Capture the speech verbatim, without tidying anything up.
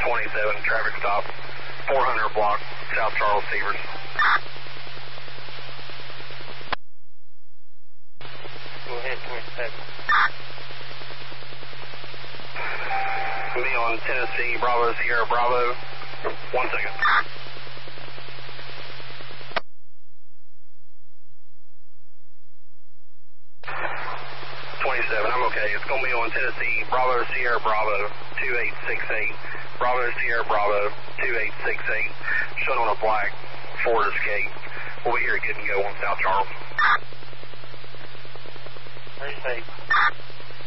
twenty-seven, traffic stop, four hundred block, South Charles Severs. Go ahead, twenty-seven. Me on Tennessee, Bravo, Sierra, Bravo. One second. twenty-seven, I'm okay. It's going to be on Tennessee, Bravo, Sierra, Bravo, two eight six eight. Bravo, Sierra, Bravo, two eight six eight. Showing on a black Ford Escape. We'll be here at Get and Go on South Charles. Very safe.